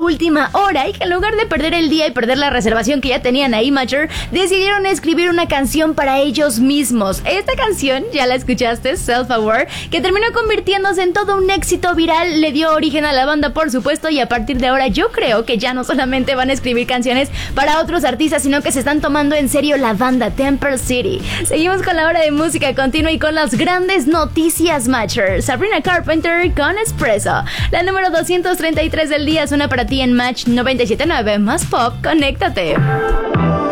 última hora y que en lugar de perder el día y perder la reservación que ya tenían ahí, Matcher, decidieron escribir una canción para ellos mismos. Esta canción, ya la escuchaste, Self Aware, que terminó convirtiéndose en todo un éxito viral, le dio origen a la banda, por supuesto, y a partir de ahora yo creo que ya no solamente van a escribir canciones para otros artistas, sino que se están tomando en serio la banda Temple City. Seguimos con la hora de música continua y con las grandes noticias, Matcher. Sabrina Carpenter con Espresso. La número 233 del día suena para ti en Match 97.9. Más pop, conéctate.